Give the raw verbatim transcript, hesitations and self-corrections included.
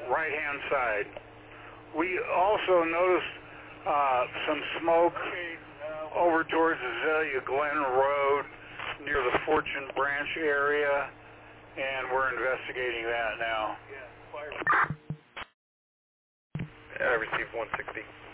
right-hand side. We also noticed uh, some smoke over towards Azalea Glen Road near the Fortune Branch area, and we're investigating that now. I received one sixty.